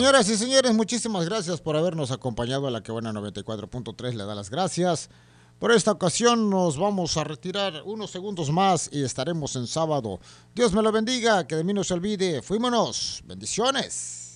Señoras y señores, muchísimas gracias por habernos acompañado a La Que Buena 94.3. Le da las gracias. Por esta ocasión nos vamos a retirar unos segundos más y estaremos en sábado. Dios me lo bendiga, que de mí no se olvide. Fuímonos. Bendiciones.